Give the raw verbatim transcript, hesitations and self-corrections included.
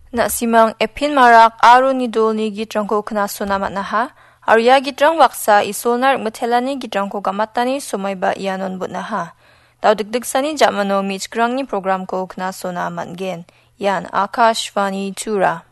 Na simang epin marak aru ni dol ni gitrangko kena sonamat naha. Arya gitrang waksa isolnar metelani gitrangko gamatani somaiba ianon but naha. Tau dikdiksani jamano michgrangni program ko kena sonamat gen. Yan Akashvani Tura.